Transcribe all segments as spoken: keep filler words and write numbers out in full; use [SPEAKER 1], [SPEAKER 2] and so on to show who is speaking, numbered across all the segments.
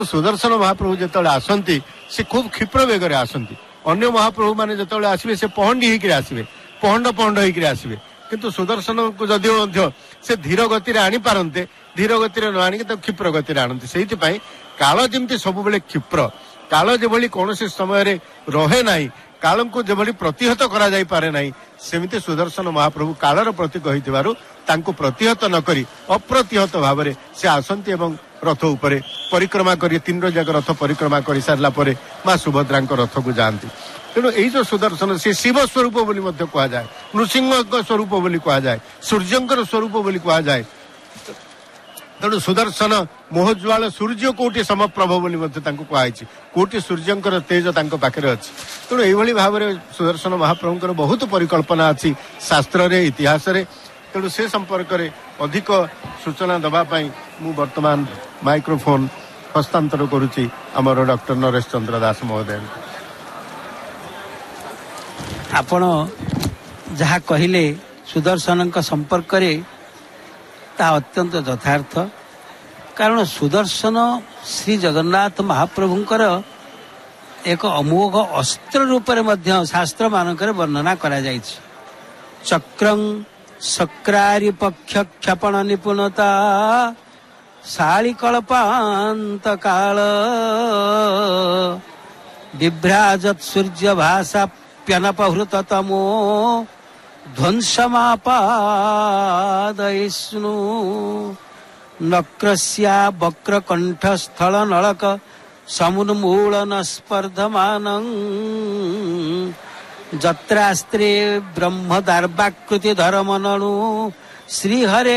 [SPEAKER 1] सुदर्शन महाप्रभु जो आसती से खूब क्षिप्र बेगर आसती अन्य महाप्रभु मैंने जो आसवे से पहंडी होकर आसवे पहंड पहंड होकर आसवे किंतु सुदर्शन को जदिव से धीर गति आनी पारते धीर गति न आनिक क्षिप्र गति आणती से काल जमी सब क्षिप्र काल जो कौन समय रहे ना काल को जो प्रतिहत करा सेमती सुदर्शन महाप्रभु कालर प्रतीक होइतिबारु प्रतिहत नक अप्रतिहत भाव से आसती एवं रथ उपरे परिक्रमा करी तीन जाक रथ परिक्रमा कर सारा पर माँ सुभद्रा रथ को जाती तेणु यही जो सुदर्शन से शिव स्वरूप बोली कहुए नृसिंह स्वरूप बोली कहुए सूर्यंकर स्वरूप बोली कहुए तेणु सुदर्शन मोहज्वाल सूर्य कोटि समप्रभ बोली कहुई कोटि सूर्यंकर तेज पाखे अच्छी तेणु यही भाव में सुदर्शन महाप्रभुंर बहुत परिकल्पना अच्छी शास्त्र रे इतिहास रे तेणु से संपर्क में अधिक सूचना दवाई मु वर्तमान माइक्रोफोन हस्तांतर करुच्ची आमर डॉक्टर नरेश चंद्र दास महोदय।
[SPEAKER 2] आपण जहाँ कहले सुदर्शन संपर्क में ता अत्यंत यथार्थ कारण सुदर्शन श्री जगन्नाथ महाप्रभुंकर एक अमोघ अस्त्र रूप में शास्त्र मानक वर्णना करा जायछि। चक्रं सक्रारी पक्ष क्षपण निपुणता शाली कल्पांत काल विभ्राजत सूर्य भाषा प्यनपहृत तमो ध्वंसमापादयिष्णु नक्रस्या वक्र कंठ स्थल नलक समुन्मूलन स्पर्धमानं जत्रास्त्रे ब्रह्म दार्वाकृति धर्मननु श्रीहरे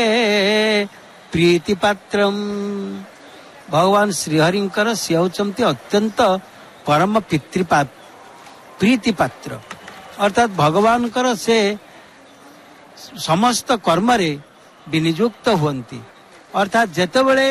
[SPEAKER 2] प्रीतिपात्रम। भगवान श्रीहरिंकर से होचंती अत्यंत परम पितृपा प्रीतिपात्र अर्थात भगवान कर से समस्त कर्म रे विनियुक्त हुंती अर्थात जेतेबेले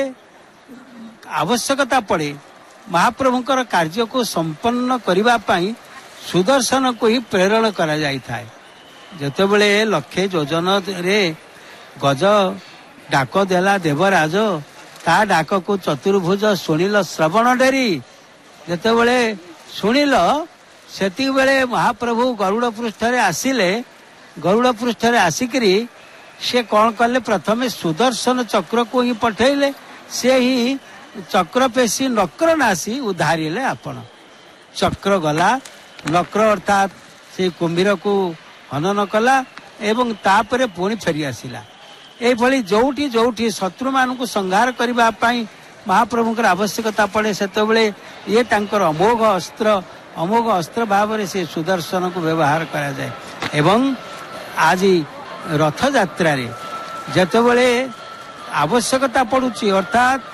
[SPEAKER 2] आवश्यकता पड़े महाप्रभुंकर कार्य को संपन्न करिबा पई सुदर्शन को ही प्रेरण करा जाई थाए। जेतेबेले लक्षे योजन रे गज डाक देला देवराज ता डाक को चतुर्भुज शुणिल श्रवण डेरी जेतेबेले शुणिल सेति बेले महाप्रभु गरुड़ पृष्ठ रे आसिले गरुड़ पृष्ठ रे आसिकरी से कौन कले प्रथमे सुदर्शन चक्र को ही पठेले से ही चक्र पेशी नक्र नासी उधारिले आपण चक्र गला नक्र अर्थात से कुंभीर को हनन कला एवं तापरे पुणी फेरी आसिला ए भली जोठी जोठी शत्रु मान को संहार करबा पई महाप्रभुंकर आवश्यकता पड़े सेतेबेले ये तांकर अमोघ अस्त्र अमोघ अस्त्र भाव में से सुदर्शन को व्यवहार करा जाए एवं आज रथ यात्रा रे जेतेबेले आवश्यकता पड़ुची अर्थात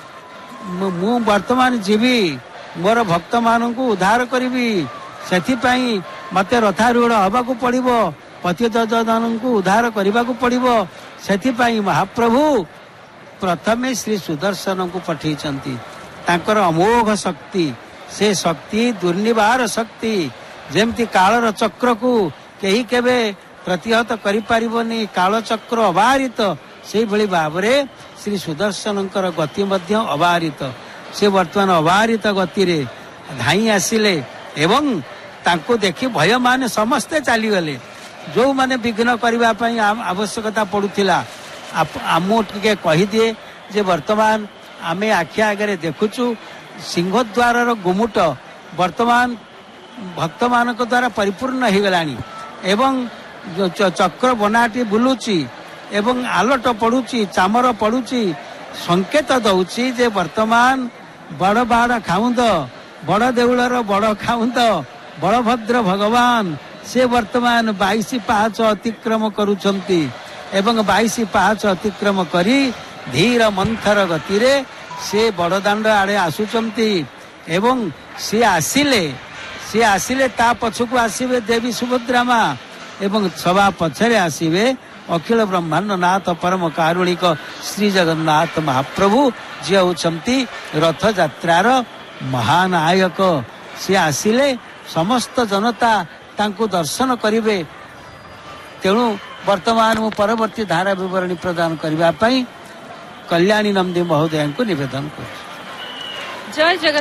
[SPEAKER 2] मु वर्तमान जीवी मोर भक्त मान को उद्धार करी से मते रथारूढ़ हवा को पड़ो पतित जन को उद्धार करने को पड़ो से महाप्रभु प्रथमे श्री सुदर्शन को पठेइचंती तांकर अमोघ शक्ति से शक्ति दुर्निवार शक्ति जेमती कालर चक्र को कहीं केबे प्रतिहत करि परिबनी काल चक्र अबारित से भली भाव रे श्री सुदर्शन गति मध्य अबारित से वर्तमान अबारित गति रे धाई आसिले एवं तांको देखि भय माने समस्ते चलीगले जो माने विघ्न करबा पई आवश्यकता पड़ुथिला आमो टिके कहि दिए जे वर्तमान आमे आखि आगे देखुचु सिंहद्वार गुमुट वर्तमान भक्त मान द्वारा परिपूर्ण हो गलानी एवं चक्र बनाटी बुलुची एवं आलट पड़ुची चामर पड़ुची संकेत दउची जे वर्तमान बड़ बाड़ खाउंद बड़ देउलर बड़ खाउंद बलभद्र भगवान से वर्तमान बाईस पाँच अतिक्रम करुछंती एवं बाईस पाँच अतिक्रम करी धीर मंथर गति रे से बड़दाण्ड आड़े आसुचंती एवं सी आसिले सी आसिले ता पछकु आसीबे देवी सुभद्रा माँ एवं सभा पछरे आसीबे अखिल ब्रह्मांड नाथ परम कारुणिक श्री जगन्नाथ महाप्रभु जे होचंती रथ यात्रार महानायक सी आसिले समस्त जनता तांको दर्शन करिवे तेणु वर्तमान मु परवर्ती धारा विवरणी प्रदान करबा पई कल्याणी नंदी महोदय को निवेदन कर।
[SPEAKER 3] ଜୟ ଜଗନ୍ନାଥ।